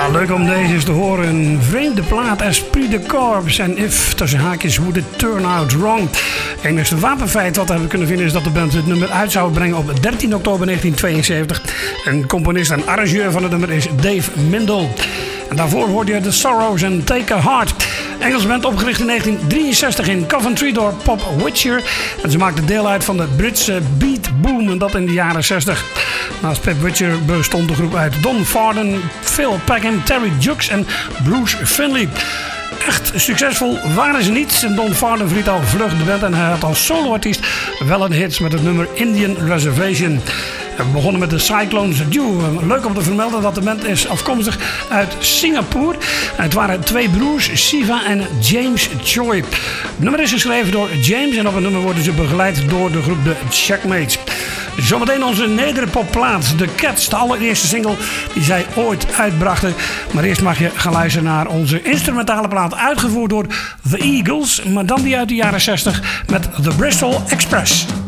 Ja, leuk om deze eens te horen. Een vreemde plaat, Esprit de Corps en If, tussen haakjes, Would It Turn Out Wrong. Het enigste wapenfeit wat we hebben kunnen vinden is dat de band het nummer uit zou brengen op 13 oktober 1972. En componist en arrangeur van het nummer is Dave Mindel. En daarvoor hoorde je The Sorrows en Take a Heart. Engelse band opgericht in 1963 in Coventry door Pop Witcher. En ze maakten deel uit van de Britse beat boom en dat in de jaren 60. Naast Pop Witcher bestond de groep uit Don Farden, Phil Peckham, Terry Jux en Bruce Finley. Echt succesvol waren ze niet. En Don Farden verliet al vlug de band en hij had als soloartiest wel een hit met het nummer Indian Reservation. We begonnen met de Cyclones Duo. Leuk om te vermelden dat de band is afkomstig uit Singapore. Het waren twee broers, Siva en James Choi. Het nummer is geschreven door James en op het nummer worden ze begeleid door de groep The Checkmates. Zometeen onze nederpopplaat, The Cats, de allereerste single die zij ooit uitbrachten. Maar eerst mag je gaan luisteren naar onze instrumentale plaat, uitgevoerd door The Eagles, maar dan die uit de jaren 60 met The Bristol Express.